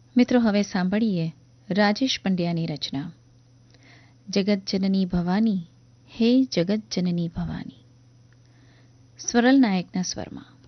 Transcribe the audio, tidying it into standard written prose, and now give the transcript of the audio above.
મિત્રો, હવે સાંભળીએ રાજેશ પંડ્યાની રચના જગતજનની ભવાની, હે જગતજનની ભવાની. સ્વરલ નાયકના સ્વરમાં.